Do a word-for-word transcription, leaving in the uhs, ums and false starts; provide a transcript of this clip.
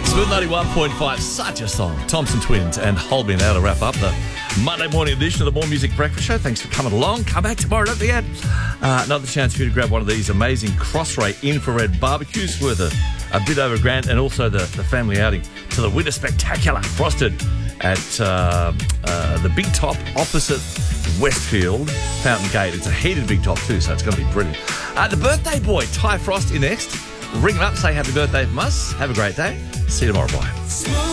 Smooth ninety-one point five, such a song. Thompson Twins and Hold Me Now to wrap up the Monday morning edition of the More Music Breakfast Show. Thanks for coming along. Come back tomorrow, don't forget. Uh, another chance for you to grab one of these amazing Crossray infrared barbecues worth a, a bit over a grand, and also the, the family outing to the Winter Spectacular Frosted at uh, uh, the Big Top opposite Westfield Fountain Gate. It's a heated Big Top too, so it's going to be brilliant. Uh, the birthday boy, Ty Frost, in next. Ring him up, say happy birthday from us. Have a great day. See you tomorrow. Bye.